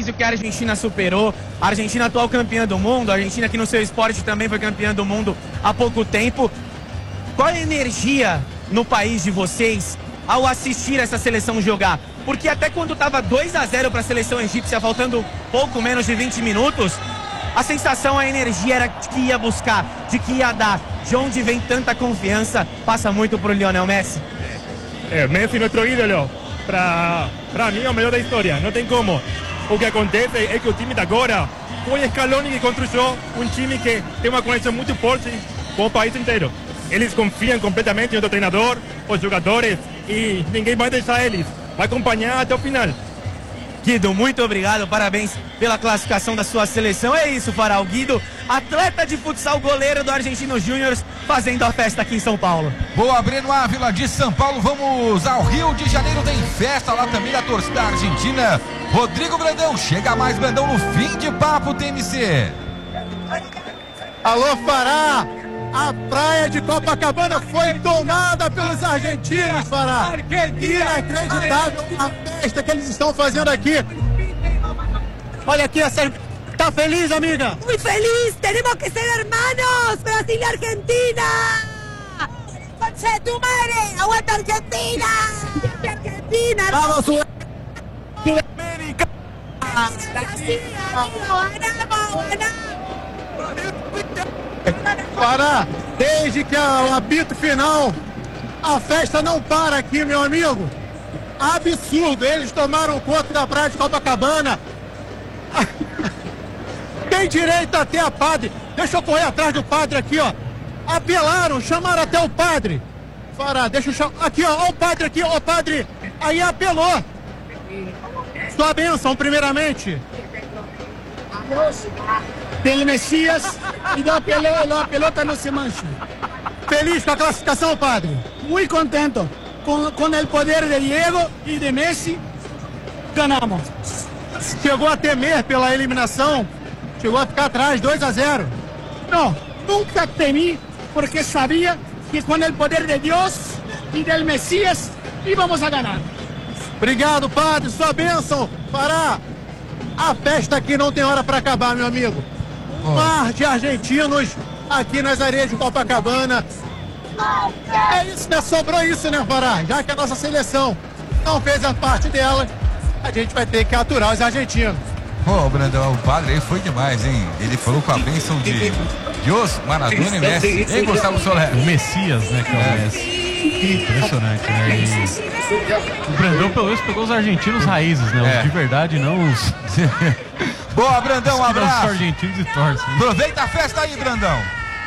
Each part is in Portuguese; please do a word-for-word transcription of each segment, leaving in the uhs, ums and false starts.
difícil que a Argentina superou. A Argentina atual campeã do mundo, a Argentina que no seu esporte também foi campeã do mundo há pouco tempo. Qual a energia no país de vocês ao assistir essa seleção jogar? Porque até quando estava dois a zero para a seleção egípcia, faltando pouco menos de vinte minutos, a sensação, a energia era de que ia buscar, de que ia dar. De onde vem tanta confiança, passa muito pro Lionel Messi. É, Messi, nosso ídolo, para para mim é o melhor da história, não tem como. O que acontece é que o time de agora foi Scaloni que construiu um time que tem uma conexão muito forte com o país inteiro. Eles confiam completamente no treinador, os jogadores, e ninguém vai deixar eles. Vai acompanhar até o final. Guido, muito obrigado, parabéns pela classificação da sua seleção. É isso, Fará. O Guido, atleta de futsal, goleiro do Argentinos Júnior, fazendo a festa aqui em São Paulo. Boa, Breno Ávila de São Paulo. Vamos ao Rio de Janeiro, tem festa lá também da torcida argentina. Rodrigo Brandão, chega mais, Brandão, no fim de papo T M C. Alô, Fará. A praia de Copacabana foi tomada pelos argentinos, Fará. Inacreditável a festa que eles estão fazendo aqui. Olha aqui, a Sérgio. Tá feliz, amiga? Muy feliz. Tenemos que ser hermanos. Brasil y Argentina. Concha de tu madre. Aguanta Argentina. Argentina. Vamos, Sudamérica. Ganamos, ganamos. Fará, desde que o apito final, a festa não para aqui, meu amigo. Absurdo, eles tomaram conta da praia de Copacabana. Tem direito até a padre. Deixa eu correr atrás do padre aqui, ó. Apelaram, chamaram até o padre. Fará, deixa eu chamar. Aqui, ó, ó o padre aqui, ó o padre. Aí apelou. Sua bênção, primeiramente. Del Messias e da pelota, a pelota não se mancha. Feliz com a classificação, padre? Muito contento. Com, com o poder de Diego e de Messi, ganhamos. Chegou a temer pela eliminação, chegou a ficar atrás, dois a zero. Não, nunca temi, porque sabia que com o poder de Deus e del Messias íamos a ganhar. Obrigado, padre, sua bênção. Fará, a festa aqui não tem hora para acabar, meu amigo. Mar de argentinos aqui nas areias de Copacabana. É isso, né? Sobrou isso, né, Fará? Já que a nossa seleção não fez a parte dela, a gente vai ter que aturar os argentinos. Pô, oh, Brandão, o padre aí foi demais, hein? Ele falou com a bênção de Deus, Maradona e Messi. Ei, Gustavo Soler. O Messias, né, que é o É. Messi. Impressionante, né? E o Brandão, pelo menos, pegou os argentinos raízes, né? Os É. de verdade, não os... Boa, Brandão, um Os que não são abraço. argentinos e torcem. Aproveita a festa aí, Brandão.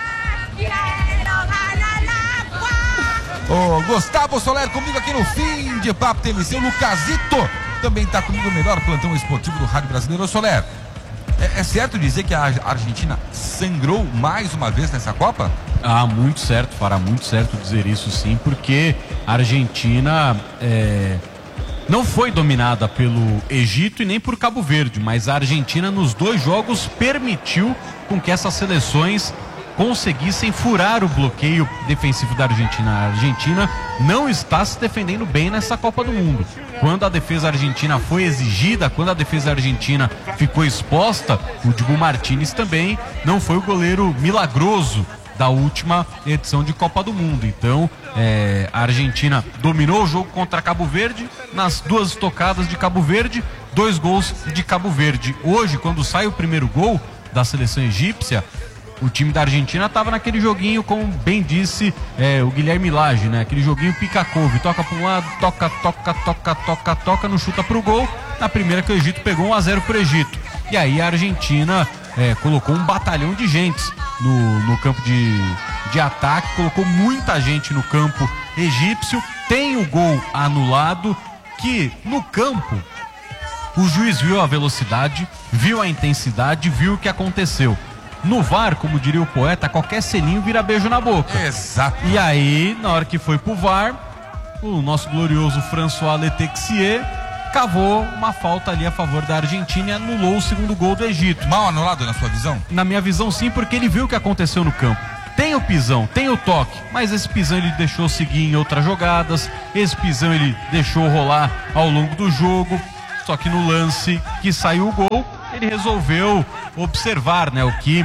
Ô, Gustavo Soler comigo aqui no fim de papo T V C. O Lucasito também tá comigo, o melhor plantão esportivo do Rádio Brasileiro. Ô, Soler, é, é certo dizer que a Argentina sangrou mais uma vez nessa Copa? Ah, muito certo, Fará, muito certo dizer isso sim, porque a Argentina é, não foi dominada pelo Egito e nem por Cabo Verde, mas a Argentina nos dois jogos permitiu com que essas seleções conseguissem furar o bloqueio defensivo da Argentina. A Argentina não está se defendendo bem nessa Copa do Mundo. Quando a defesa argentina foi exigida, quando a defesa argentina ficou exposta, o Dibu Martínez também não foi o goleiro milagroso da última edição de Copa do Mundo. Então, é, a Argentina dominou o jogo contra Cabo Verde, nas duas estocadas de Cabo Verde, dois gols de Cabo Verde. Hoje, quando sai o primeiro gol da seleção egípcia, o time da Argentina estava naquele joguinho, como bem disse é, o Guilherme Lage, né? Aquele joguinho pica-couve, toca para um lado, toca, toca, toca, toca, toca, não chuta pro gol. Na primeira que o Egito pegou um a zero pro Egito. E aí a Argentina é, colocou um batalhão de gente no, no campo de, de ataque, colocou muita gente no campo egípcio. Tem o gol anulado, que no campo o juiz viu a velocidade, viu a intensidade, viu o que aconteceu. No V A R, como diria o poeta, qualquer selinho vira beijo na boca. Exato. E aí, na hora que foi pro V A R, o nosso glorioso François Letexier cavou uma falta ali a favor da Argentina e anulou o segundo gol do Egito. Mal anulado na sua visão? Na minha visão, sim, porque ele viu o que aconteceu no campo. Tem o pisão, tem o toque, mas esse pisão ele deixou seguir em outras jogadas, esse pisão ele deixou rolar ao longo do jogo. Só que no lance que saiu o gol, ele resolveu observar, né, o que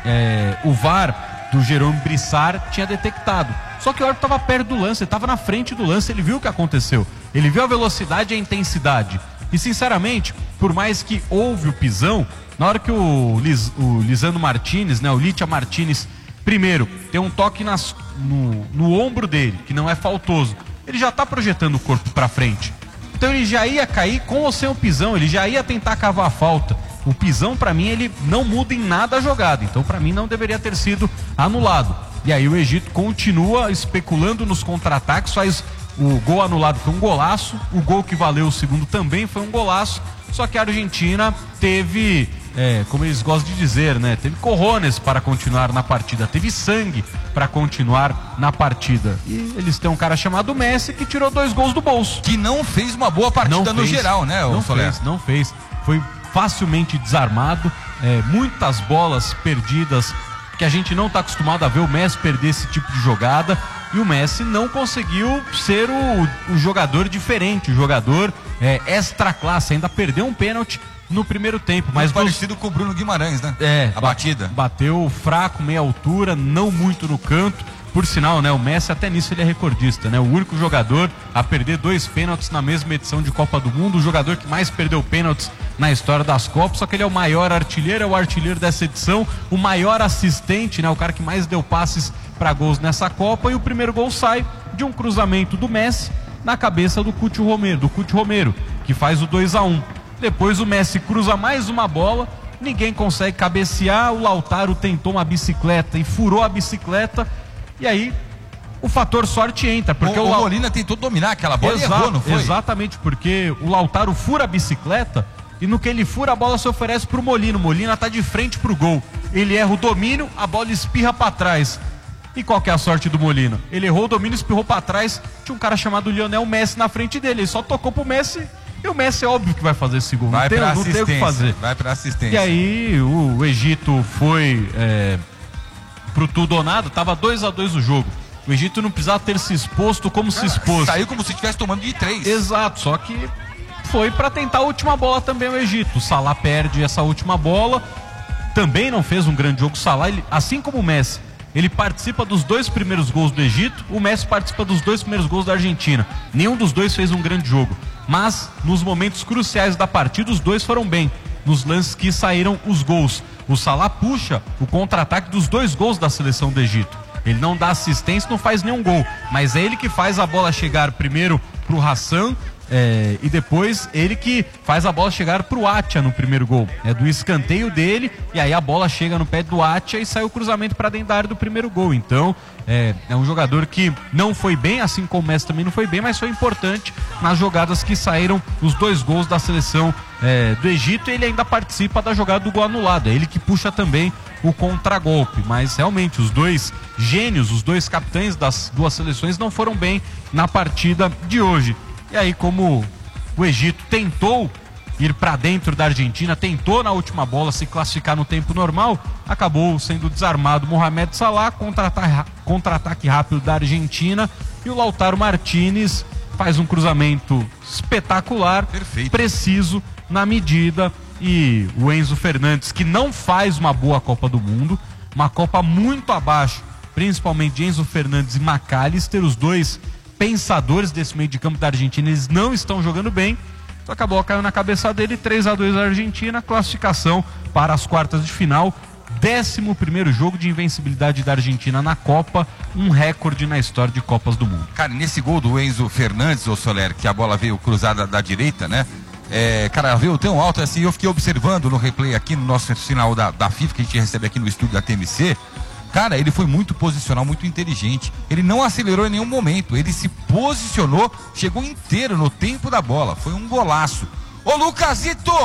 é, o V A R do Jérôme Brissard tinha detectado. Só que o árbitro estava perto do lance, ele estava na frente do lance, ele viu o que aconteceu. Ele viu a velocidade e a intensidade. E sinceramente, por mais que houve o pisão, na hora que o, Lis, o Lisandro Martinez, né, o Litia Martinez, primeiro, tem um toque nas, no, no ombro dele, que não é faltoso, ele já está projetando o corpo para frente. Então ele já ia cair com ou sem o pisão, ele já ia tentar cavar a falta. O pisão, para mim, ele não muda em nada a jogada. Então, para mim, não deveria ter sido anulado. E aí o Egito continua especulando nos contra-ataques, faz o gol anulado, foi um golaço. O gol que valeu o segundo também foi um golaço. Só que a Argentina teve, é, como eles gostam de dizer, né? Teve cojones para continuar na partida, teve sangue para continuar na partida. E eles têm um cara chamado Messi que tirou dois gols do bolso. Que não fez uma boa partida no geral, né, não Soler? fez, não fez. Foi facilmente desarmado, é, muitas bolas perdidas, que a gente não está acostumado a ver o Messi perder esse tipo de jogada, e o Messi não conseguiu ser o, o jogador diferente, o jogador é, extra classe, ainda perdeu um pênalti no primeiro tempo. Mas muito parecido com o Bruno Guimarães, né? É, a batida. Bateu fraco, meia altura, não muito no canto. Por sinal, né, o Messi até nisso ele é recordista, né? O único jogador a perder dois pênaltis na mesma edição de Copa do Mundo, o jogador que mais perdeu pênaltis na história das Copas, só que ele é o maior artilheiro, é o artilheiro dessa edição, o maior assistente, né? O cara que mais deu passes para gols nessa Copa, e o primeiro gol sai de um cruzamento do Messi na cabeça do Cuti Romero, do Cuti Romero, que faz o dois a um. Depois o Messi cruza mais uma bola, ninguém consegue cabecear, o Lautaro tentou uma bicicleta e furou a bicicleta. E aí, o fator sorte entra. Porque o, o, o Molina tentou dominar aquela bola Exato, e errou, não foi? Exatamente, porque o Lautaro fura a bicicleta e no que ele fura, a bola se oferece pro Molina. O Molina tá de frente pro gol. Ele erra o domínio, a bola espirra para trás. E qual que é a sorte do Molina? Ele errou o domínio, espirrou para trás. Tinha um cara chamado Lionel Messi na frente dele. Ele só tocou pro Messi. E o Messi é óbvio que vai fazer esse gol. Vai não tem, pra não tem o que fazer. Vai pra assistência. E aí, o, o Egito foi é, pro tudo ou nada. Tava dois a dois o jogo. O Egito não precisava ter se exposto como se expôs. Saiu como se estivesse tomando de três. Exato, só que foi para tentar a última bola também o Egito. O Salah perde essa última bola. Também não fez um grande jogo. O Salah, ele, assim como o Messi, ele participa dos dois primeiros gols do Egito. O Messi participa dos dois primeiros gols da Argentina. Nenhum dos dois fez um grande jogo. Mas nos momentos cruciais da partida, os dois foram bem. Nos lances que saíram os gols. O Salah puxa o contra-ataque dos dois gols da seleção do Egito. Ele não dá assistência, não faz nenhum gol, mas é ele que faz a bola chegar primeiro pro Hassan, é, e depois ele que faz a bola chegar pro Atia no primeiro gol. É do escanteio dele, e aí a bola chega no pé do Atia e sai o cruzamento para dentro da área do primeiro gol. Então é, é um jogador que não foi bem, assim como o Messi também não foi bem, mas foi importante nas jogadas que saíram os dois gols da seleção é, do Egito. E ele ainda participa da jogada do gol anulado, é ele que puxa também o contragolpe. Mas realmente os dois gênios, os dois capitães das duas seleções não foram bem na partida de hoje. E aí, como o Egito tentou ir para dentro da Argentina, tentou na última bola se classificar no tempo normal, acabou sendo desarmado Mohamed Salah, contra-ataque contra-ataque rápido da Argentina, e o Lautaro Martinez faz um cruzamento espetacular, perfeito, preciso, na medida. E o Enzo Fernandes, que não faz uma boa Copa do Mundo, uma Copa muito abaixo, principalmente de Enzo Fernandes e McAllister, os dois pensadores desse meio de campo da Argentina, eles não estão jogando bem. Então acabou caindo na cabeça dele, três a dois a Argentina, classificação para as quartas de final. Décimo primeiro jogo de invencibilidade da Argentina na Copa, um recorde na história de Copas do Mundo. Cara, nesse gol do Enzo Fernandes, ô Soler, que a bola veio cruzada da direita, né? É, cara, veio tão alto assim, eu fiquei observando no replay aqui no nosso sinal da, da FIFA, que a gente recebe aqui no estúdio da T M C. Cara, ele foi muito posicional, muito inteligente. Ele não acelerou em nenhum momento, ele se posicionou, chegou inteiro no tempo da bola. Foi um golaço. Ô Lucasito,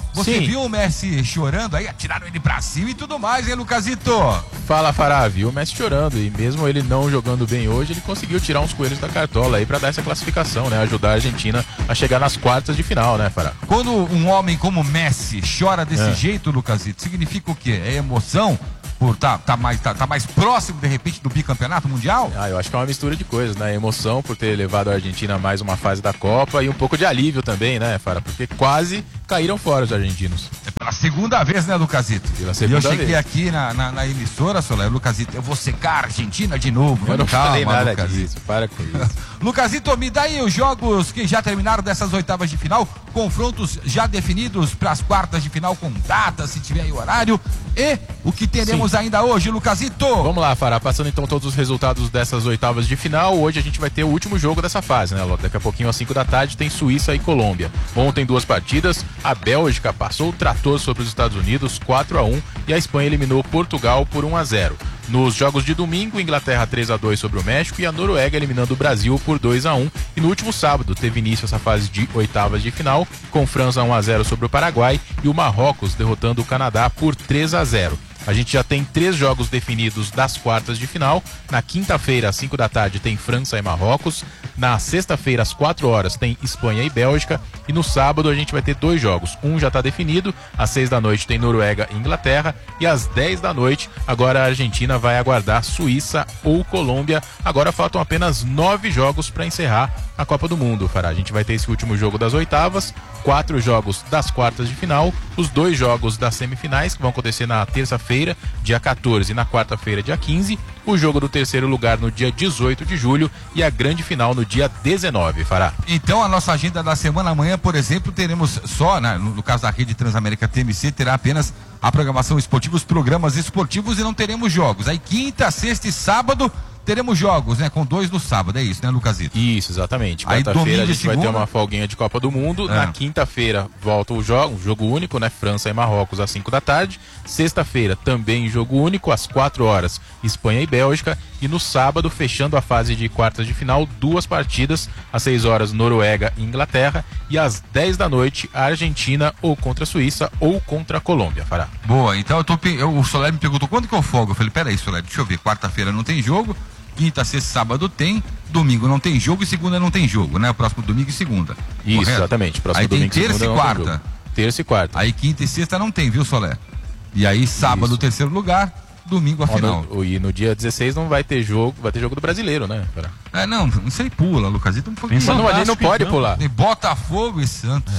Você Sim. viu o Messi chorando aí? Atiraram ele pra cima e tudo mais, hein, Lucasito? Fala, Fará, viu o Messi chorando, e mesmo ele não jogando bem hoje, ele conseguiu tirar uns coelhos da cartola aí pra dar essa classificação, né? Ajudar a Argentina a chegar nas quartas de final, né, Fará? Quando um homem como Messi chora desse É. jeito, Lucasito, significa o quê? É emoção? Por tá, tá, mais, tá, tá mais próximo, de repente, do bicampeonato mundial? Ah, eu acho que é uma mistura de coisas, né? Emoção por ter levado a Argentina a mais uma fase da Copa e um pouco de alívio também, né, Fará? Porque quase caíram fora os argentinos. É pela segunda vez, né, Lucasito? Pela E eu segunda cheguei vez. aqui na, na, na emissora, Soler, Lucasito, eu vou secar a Argentina de novo. Eu não Calma, falei nada Lucasito. disso, para com isso. Lucasito, me dá aí os jogos que já terminaram dessas oitavas de final, confrontos já definidos para as quartas de final com data, se tiver aí horário, e o que teremos Sim. ainda hoje, Lucasito? Vamos lá, Fará, passando então todos os resultados dessas oitavas de final. Hoje a gente vai ter o último jogo dessa fase, né, Loto? Daqui a pouquinho às cinco da tarde tem Suíça e Colômbia. Ontem duas partidas, a Bélgica passou o trator sobre os Estados Unidos quatro a um e a Espanha eliminou Portugal por um a zero. Nos jogos de domingo, Inglaterra três a dois sobre o México e a Noruega eliminando o Brasil por dois a um. E no último sábado teve início essa fase de oitavas de final, com França um a zero sobre o Paraguai e o Marrocos derrotando o Canadá por três a zero. A gente já tem três jogos definidos das quartas de final. Na quinta-feira, às cinco da tarde, tem França e Marrocos. Na sexta-feira, às quatro horas, tem Espanha e Bélgica. E no sábado a gente vai ter dois jogos. Um já está definido. Às seis da noite tem Noruega e Inglaterra. E às dez da noite, agora a Argentina vai aguardar Suíça ou Colômbia. Agora faltam apenas nove jogos para encerrar a Copa do Mundo, Fará. A gente vai ter esse último jogo das oitavas, quatro jogos das quartas de final, os dois jogos das semifinais, que vão acontecer na terça-feira, dia quatorze, e na quarta-feira, dia quinze, o jogo do terceiro lugar no dia dezoito de julho e a grande final no dia dezenove, Fará. Então, a nossa agenda da semana amanhã, por exemplo, teremos só, né, no, no caso da rede Transamérica T M C, terá apenas a programação esportiva, os programas esportivos, e não teremos jogos. Aí quinta, sexta e sábado teremos jogos, né? Com dois no sábado, é isso, né, Lucasito? Isso, exatamente. Aí, Quarta-feira a domingo e gente vai ter segunda? uma folguinha de Copa do Mundo. É. Na quinta-feira volta o jogo, um jogo único, né? França e Marrocos às cinco da tarde. Sexta-feira também jogo único, às quatro horas, Espanha e Bélgica. E no sábado, fechando a fase de quartas de final, duas partidas, às seis horas, Noruega e Inglaterra. E às dez da noite, a Argentina ou contra a Suíça ou contra a Colômbia, Fará. Boa, então eu tô, pe- eu, o Soler me perguntou quando que eu folgo. Eu falei, peraí, Soler, deixa eu ver. Quarta-feira não tem jogo, quinta, sexta, sábado tem, domingo não tem jogo e segunda não tem jogo, né? O próximo domingo e segunda. Isso, Correto? exatamente. Próximo Aí tem domingo, terça e segunda, não tem quarta. jogo. Terça e quarta. Aí quinta e sexta não tem, viu, Soler? E aí sábado, Isso. terceiro lugar, domingo a Ó, final. no- e no dia dezesseis não vai ter jogo, vai ter jogo do brasileiro, né, Fará? É, não, isso aí pula, Lucasito. Não Pensa Mas não, a gente não Fantástico, pode então. pular. Tem Botafogo e Santos.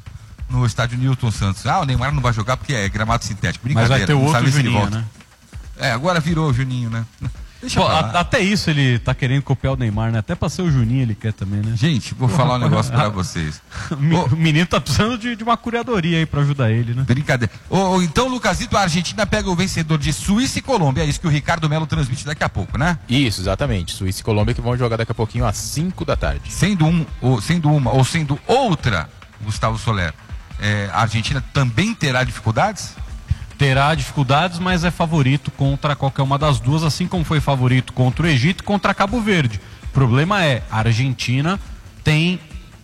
No estádio Newton Santos. Ah, o Neymar não vai jogar porque é gramado sintético. Mas Brincadeira. vai ter o não outro sabe se ele Juninho, volta. né? É, agora virou o Juninho, né? Deixa Pô, pra a- lá. até isso ele tá querendo copiar o Neymar, né? Até pra ser o Juninho ele quer também, né? Gente, vou falar um negócio pra vocês. O me- Ô, O menino tá precisando de, de uma curadoria aí pra ajudar ele, né? Brincadeira. Ô, ô, então, Lucasito, a Argentina pega o vencedor de Suíça e Colômbia. É isso que o Ricardo Melo transmite daqui a pouco, né? Isso, exatamente. Suíça e Colômbia que vão jogar daqui a pouquinho às cinco da tarde. Sendo um, ou sendo uma, ou sendo outra, Gustavo Soler, é, a Argentina também terá dificuldades? Terá dificuldades, mas é favorito contra qualquer uma das duas, assim como foi favorito contra o Egito e contra Cabo Verde. O problema é, a Argentina tem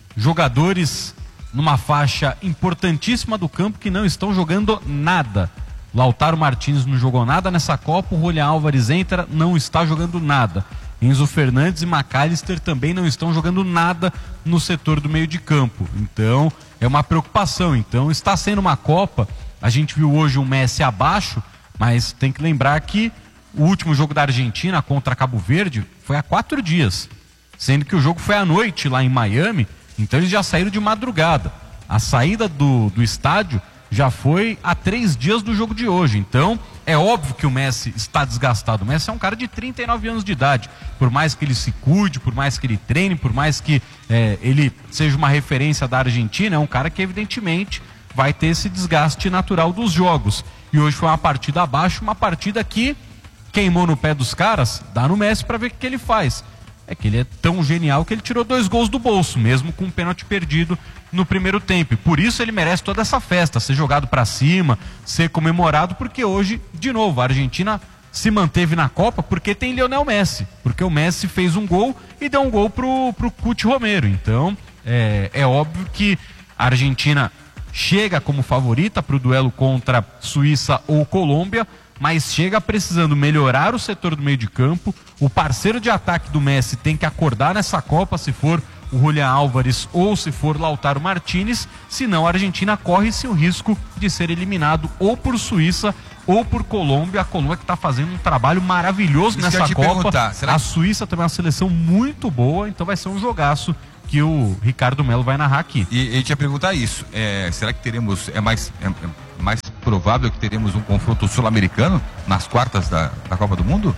jogadores numa faixa importantíssima do campo que não estão jogando nada. Lautaro Martínez não jogou nada nessa Copa, o Julián Álvares entra, não está jogando nada. Enzo Fernandes e McAllister também não estão jogando nada no setor do meio de campo. Então, é uma preocupação. Então, está sendo uma Copa. A gente viu hoje o Messi abaixo, mas tem que lembrar que o último jogo da Argentina contra Cabo Verde foi há quatro dias. Sendo que o jogo foi à noite lá em Miami, então eles já saíram de madrugada. A saída do, do estádio já foi há três dias do jogo de hoje. Então, é óbvio que o Messi está desgastado. O Messi é um cara de trinta e nove anos de idade. Por mais que ele se cuide, por mais que ele treine, por mais que é, ele seja uma referência da Argentina, é um cara que evidentemente vai ter esse desgaste natural dos jogos. E hoje foi uma partida abaixo, uma partida que queimou no pé dos caras, dá no Messi para ver o que ele faz. É que ele é tão genial que ele tirou dois gols do bolso, mesmo com um pênalti perdido no primeiro tempo. E por isso ele merece toda essa festa, ser jogado para cima, ser comemorado, porque hoje, de novo, a Argentina se manteve na Copa porque tem Lionel Messi. Porque o Messi fez um gol e deu um gol pro, pro Cuti Romero. Então, é, é óbvio que a Argentina chega como favorita para o duelo contra Suíça ou Colômbia, mas chega precisando melhorar o setor do meio de campo. O parceiro de ataque do Messi tem que acordar nessa Copa, se for o Julián Álvares ou se for Lautaro Martínez, senão a Argentina corre-se o risco de ser eliminado ou por Suíça ou por Colômbia. A Colômbia que está fazendo um trabalho maravilhoso Isso nessa Copa. Será a que... Suíça também é uma seleção muito boa, então vai ser um jogaço que o Ricardo Melo vai narrar aqui. E a gente ia perguntar isso, é, será que teremos, é mais, é, é mais provável que teremos um confronto sul-americano nas quartas da, da Copa do Mundo?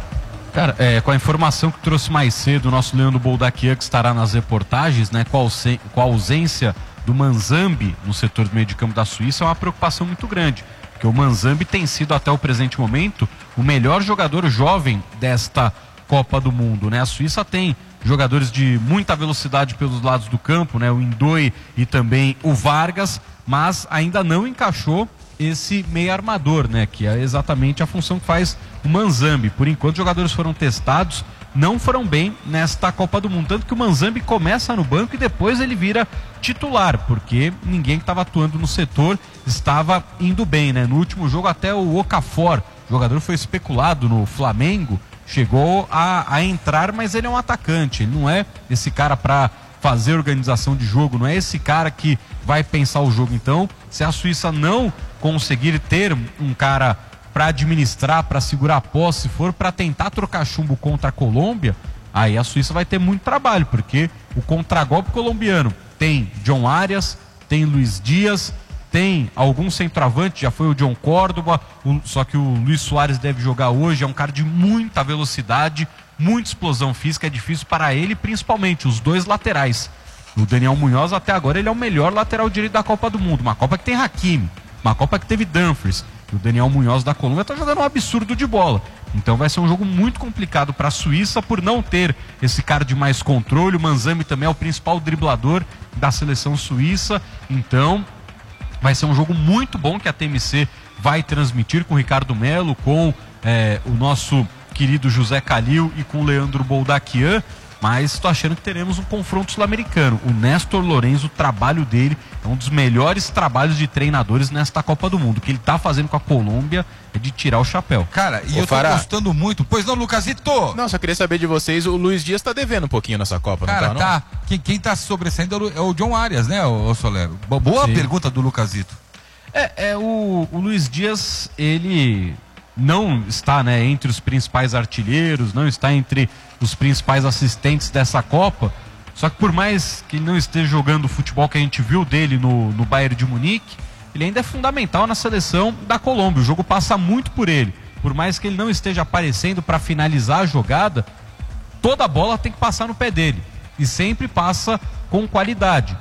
Cara, é, com a informação que trouxe mais cedo o nosso Leandro Boldaquian, que estará nas reportagens, né, com a, com a ausência do Manzambi no setor do meio de campo da Suíça, é uma preocupação muito grande, porque o Manzambi tem sido até o presente momento o melhor jogador jovem desta Copa do Mundo, né? A Suíça tem jogadores de muita velocidade pelos lados do campo, né? O Indoi e também o Vargas, mas ainda não encaixou esse meio armador, né? Que é exatamente a função que faz o Manzambi. Por enquanto, os jogadores foram testados, não foram bem nesta Copa do Mundo, tanto que o Manzambi começa no banco e depois ele vira titular, porque ninguém que estava atuando no setor estava indo bem, né? No último jogo até o Okafor, o jogador foi especulado no Flamengo, chegou a, a entrar, mas ele é um atacante, ele não é esse cara para fazer organização de jogo, não é esse cara que vai pensar o jogo. Então, se a Suíça não conseguir ter um cara para administrar, para segurar a posse, se for para tentar trocar chumbo contra a Colômbia, aí a Suíça vai ter muito trabalho, porque o contragolpe colombiano tem John Arias, tem Luiz Dias, tem algum centroavante, já foi o John Córdoba, o, só que o Luis Suárez deve jogar hoje, é um cara de muita velocidade, muita explosão física, é difícil para ele, principalmente os dois laterais. O Daniel Munhoz até agora ele é o melhor lateral direito da Copa do Mundo, uma Copa que tem Hakimi, uma Copa que teve Dumfries, e o Daniel Munhoz da Colômbia está jogando um absurdo de bola. Então vai ser um jogo muito complicado para a Suíça por não ter esse cara de mais controle. O Manzambi também é o principal driblador da seleção suíça, então vai ser um jogo muito bom que a T M C vai transmitir com o Ricardo Melo, com é, o nosso querido José Calil e com o Leandro Boldaquian, mas estou achando que teremos um confronto sul-americano. O Néstor Lorenzo, o trabalho dele é um dos melhores trabalhos de treinadores nesta Copa do Mundo. O que ele está fazendo com a Colômbia é de tirar o chapéu. Cara, e Ô, eu tô Fará. gostando muito. Pois não, Lucasito? Não, só queria saber de vocês, o Luiz Dias tá devendo um pouquinho nessa Copa, Cara, não tá, não? tá. Quem, quem tá se sobressaindo é o, é o John Arias, né, o, o Soler? Bo- Boa Sim. pergunta do Lucasito. É, é o, o Luiz Dias, ele não está, né, entre os principais artilheiros, não está entre os principais assistentes dessa Copa, só que por mais que ele não esteja jogando o futebol que a gente viu dele no, no Bayern de Munique, ele ainda é fundamental na seleção da Colômbia. O jogo passa muito por ele, por mais que ele não esteja aparecendo para finalizar a jogada, toda a bola tem que passar no pé dele, e sempre passa com qualidade.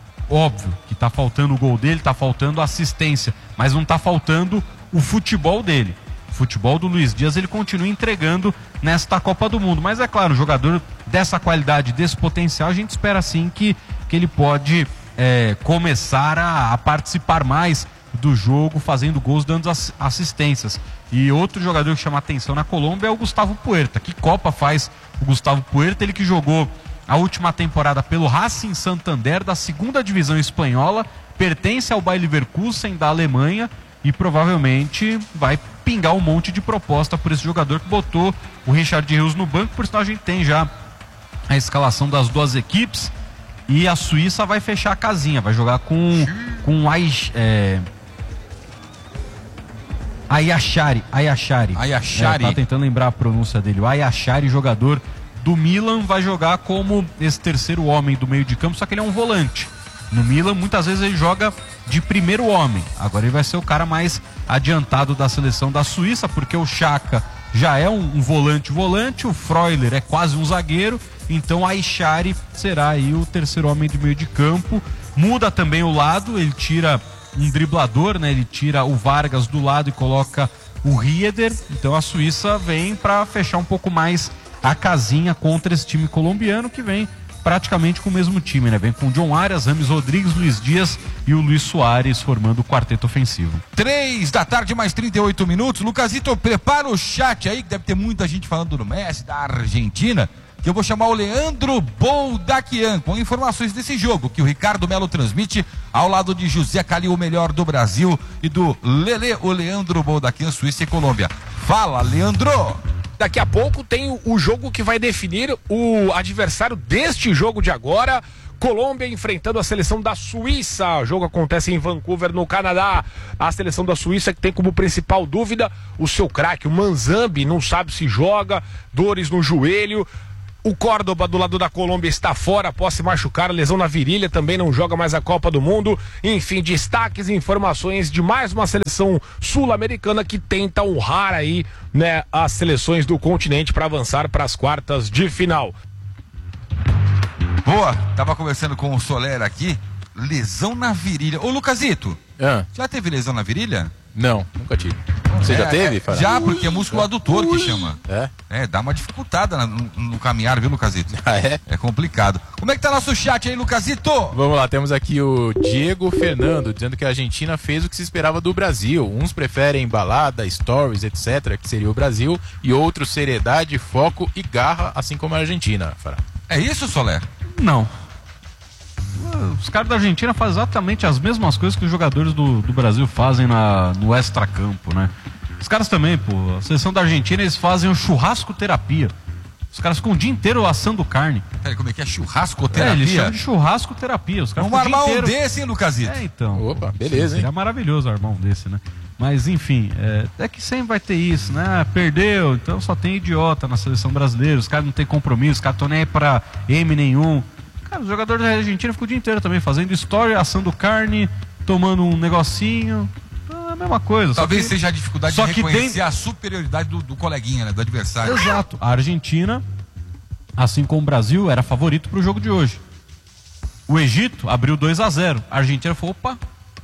Óbvio que tá faltando o gol dele, tá faltando a assistência, mas não tá faltando o futebol dele. O futebol do Luiz Dias ele continua entregando nesta Copa do Mundo, mas é claro, um jogador dessa qualidade, desse potencial, a gente espera sim que, que ele pode é, começar a, a participar mais do jogo, fazendo gols, dando as, assistências. E outro jogador que chama atenção na Colômbia é o Gustavo Puerta. Que Copa faz o Gustavo Puerta? Ele que jogou a última temporada pelo Racing Santander da segunda divisão espanhola, pertence ao Bayer Leverkusen da Alemanha e provavelmente vai pingar um monte de proposta por esse jogador que botou o Richard Rios no banco. Por sinal, a gente tem já a escalação das duas equipes e a Suíça vai fechar a casinha, vai jogar com com Aish, é, Ayashari, Ayashari. Ayashari. É, tá tentando lembrar a pronúncia dele. O Ayashari, jogador do Milan, vai jogar como esse terceiro homem do meio de campo, só que ele é um volante. No Milan, muitas vezes ele joga de primeiro homem. Agora ele vai ser o cara mais adiantado da seleção da Suíça, porque o Xhaka já é um, um volante-volante, o Freuler é quase um zagueiro, então o Ayashari será aí o terceiro homem do meio de campo. Muda também o lado, ele tira um driblador, né? Ele tira o Vargas do lado e coloca o Rieder. Então a Suíça vem para fechar um pouco mais a casinha contra esse time colombiano, que vem praticamente com o mesmo time, né? Vem com John Arias, Rames Rodrigues, Luiz Dias e o Luis Suárez formando o quarteto ofensivo. Três da tarde, mais trinta e oito minutos. Lucasito, prepara o chat aí, que deve ter muita gente falando do Messi, da Argentina. que eu vou chamar o Leandro Boldaquian com informações desse jogo que o Ricardo Melo transmite ao lado de José Calil, o melhor do Brasil, e do Lele, o Leandro Boldaquian, Suíça e Colômbia. Fala, Leandro! Daqui a pouco tem o jogo que vai definir o adversário deste jogo de agora. Colômbia enfrentando a seleção da Suíça. O jogo acontece em Vancouver, no Canadá. A seleção da Suíça que tem como principal dúvida o seu craque, o Manzambi, não sabe se joga, dores no joelho. O Córdoba do lado da Colômbia está fora após se machucar, lesão na virilha, também não joga mais a Copa do Mundo. Enfim, destaques e informações de mais uma seleção sul-americana que tenta honrar aí, né, as seleções do continente para avançar para as quartas de final. Boa, tava conversando com o Soler aqui, lesão na virilha. Ô Lucasito, Ah, já teve lesão na virilha? não, nunca tive. Você É, já teve, é, Fará? Já, porque é músculo adutor que chama. É? É, dá uma dificultada na- no, no caminhar, viu, Lucasito? Ah, é? É complicado. Como é que tá nosso chat aí, Lucasito? Vamos lá, temos aqui o Diego Fernando dizendo que a Argentina fez o que se esperava do Brasil. Uns preferem balada, stories, etcétera, que seria o Brasil, e outros seriedade, foco e garra, assim como a Argentina, Fará. É isso, Soler? Não. Os caras da Argentina fazem exatamente as mesmas coisas que os jogadores do, do Brasil fazem na, no extracampo, né? Os caras também, pô, a seleção da Argentina, eles fazem o churrasco terapia. Os caras ficam o dia inteiro assando carne. Peraí, como é que é? É, Churrascoterapia? eles chamam de churrasco terapia. Os caras Vamos ficam o armar dia um inteiro... desse, hein, Lucasito? É, então. Opa, beleza, hein? Seria maravilhoso armar um desse, né? Mas, enfim, é, é que sempre vai ter isso, né? Perdeu, então só tem idiota na seleção brasileira. Os caras não tem compromisso, os caras estão nem aí pra M nenhum. Cara, os jogadores da Argentina ficam o dia inteiro também fazendo história, assando carne, tomando um negocinho. É a mesma coisa. Talvez só que... seja a dificuldade só de que reconhecer tem- a superioridade do, do coleguinha, né? Do adversário. Exato. A Argentina, assim como o Brasil, era favorito pro jogo de hoje. O Egito abriu dois a zero. A Argentina falou, opa,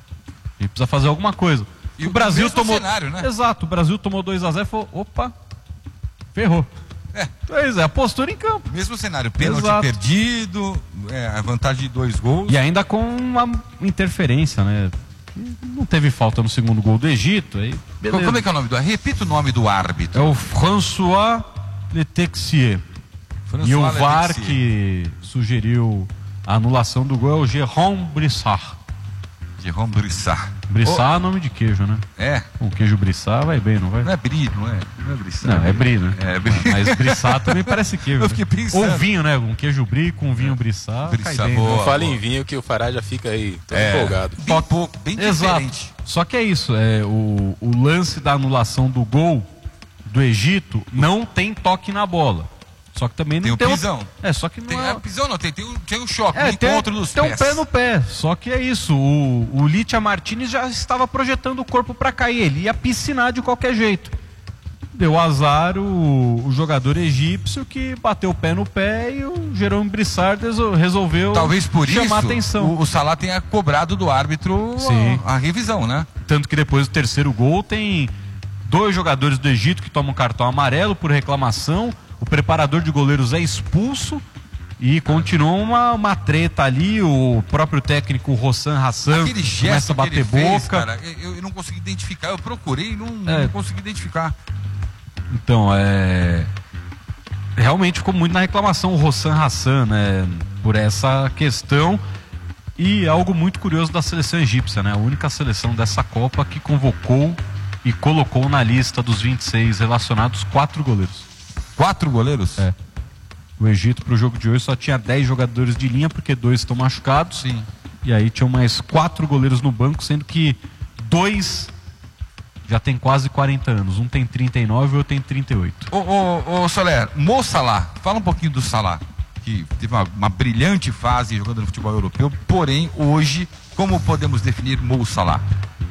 a gente precisa fazer alguma coisa. E o o Brasil mesmo tomou. cenário, né? Exato, o Brasil tomou dois a zero e falou, opa, ferrou. É. Pois é, a postura em campo. Mesmo cenário, pênalti Exato. perdido, é, a vantagem de dois gols. E ainda com uma interferência, né? Não teve falta no segundo gol do Egito. Aí, beleza. Como é que é o nome do... Repita o nome do árbitro. É o François Letexier. E o François V A R Letexier. que sugeriu a anulação do gol é o Jérôme Brissard. Jérôme Brissard. Brissard é nome de queijo, né? Oh, é, O queijo Brissard vai bem, não vai? não é Brie, não é? Não é Brissard. Não, é Brie, né? É Brie. Mas Brissard também parece queijo. Eu fiquei né? pensando. Ou vinho, né? Um queijo Brie com vinho Brissard. Brissard, cai bem, boa. né? Não fale boa. em vinho que o Fará já fica aí todo É. empolgado. Bem pouco, bem Exato. diferente. Só que é isso, é, o, o lance da anulação do gol do Egito não tem toque na bola. Só que também não Tem o tem o- pisão. É, só que não Tem, é... a pisão não, tem, tem, o, tem o choque, É, o tem, encontro dos tem um pés. pé no pé. Só que é isso. O, o Litia Martinez já estava projetando o corpo para cair. Ele ia piscinar de qualquer jeito. Deu azar o, o jogador egípcio que bateu o pé no pé e o Jérôme Brissard resol- resolveu Talvez por chamar isso atenção. o, o Salah tenha cobrado do árbitro Sim. a, a revisão, né? Tanto que depois do terceiro gol tem dois jogadores do Egito que tomam cartão amarelo por reclamação. O preparador de goleiros é expulso e continua uma, uma treta ali. O próprio técnico Rossan Hassan Aquele começa gesto a bater que ele fez, boca. cara, eu, eu não consegui identificar. Eu procurei e não, É. não consegui identificar. Então, é. Realmente ficou muito na reclamação o Rossan Hassan, né? Por essa questão. E algo muito curioso da seleção egípcia, né? A única seleção dessa Copa que convocou e colocou na lista dos vinte e seis relacionados quatro goleiros. Quatro goleiros? É. O Egito, para o jogo de hoje, só tinha dez jogadores de linha, porque dois estão machucados. Sim. E aí tinham mais quatro goleiros no banco, sendo que dois já tem quase quarenta anos. Um tem trinta e nove e o outro tem trinta e oito. Ô, ô, ô Soler, Mo Salah, fala um pouquinho do Salah, que teve uma, uma brilhante fase jogando no futebol europeu, porém, hoje, como podemos definir Mo Salah?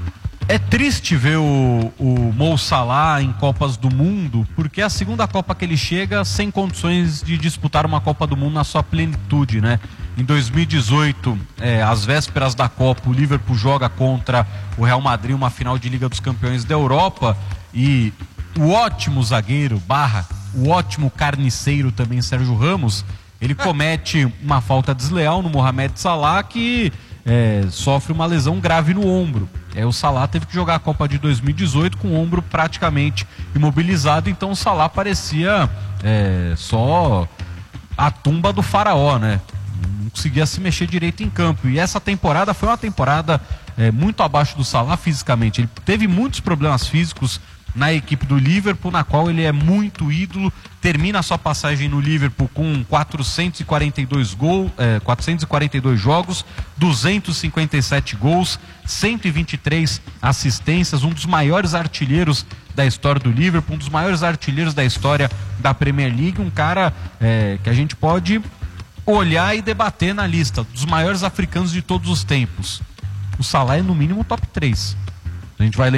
É triste ver o, o Mo Salah em Copas do Mundo, porque é a segunda Copa que ele chega sem condições de disputar uma Copa do Mundo na sua plenitude, né? Em dois mil e dezoito, é, às vésperas da Copa, o Liverpool joga contra o Real Madrid uma final de Liga dos Campeões da Europa e o ótimo zagueiro, barra, o ótimo carniceiro também, Sérgio Ramos, ele comete uma falta desleal no Mohamed Salah que é, sofre uma lesão grave no ombro. É, o Salah teve que jogar a Copa de dois mil e dezoito com o ombro praticamente imobilizado, então o Salah parecia é, só a tumba do faraó, né? Não conseguia se mexer direito em campo. E essa temporada foi uma temporada é, muito abaixo do Salah fisicamente. Ele teve muitos problemas físicos na equipe do Liverpool, na qual ele é muito ídolo. Termina a sua passagem no Liverpool com quatrocentos e quarenta e dois gols, é, quatrocentos e quarenta e dois jogos, duzentos e cinquenta e sete gols, cento e vinte e três assistências, um dos maiores artilheiros da história do Liverpool, um dos maiores artilheiros da história da Premier League, um cara é, que a gente pode olhar e debater na lista dos maiores africanos de todos os tempos. O Salah é no mínimo top três. A gente vai